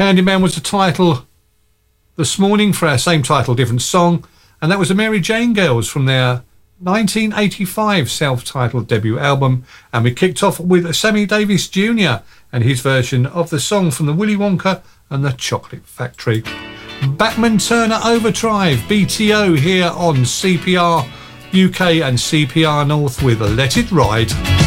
Candyman was the title this morning for our same title, different song, and that was the Mary Jane Girls from their 1985 self-titled debut album. And we kicked off with Sammy Davis Jr. and his version of the song from the Willy Wonka and the Chocolate Factory. Bachman Turner Overdrive, BTO here on CPR UK and CPR North with Let It Ride.